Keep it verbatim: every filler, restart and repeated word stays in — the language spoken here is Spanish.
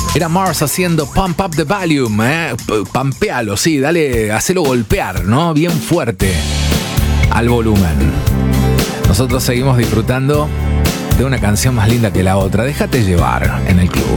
Era Mars haciendo Pump Up the Volume, ¿eh? Pampealo, sí, dale, hacelo golpear, ¿no? Bien fuerte al volumen. Nosotros seguimos disfrutando de una canción más linda que la otra. Déjate llevar en el club.